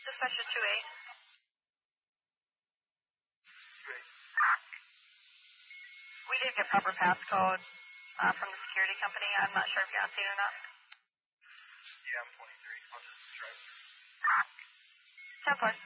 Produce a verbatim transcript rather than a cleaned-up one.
Dispatcher two eight. We did get proper passcode uh, from the security company. I'm not sure if you have seen it or not. Yeah, I'm twenty-three. I'll just try. ten four.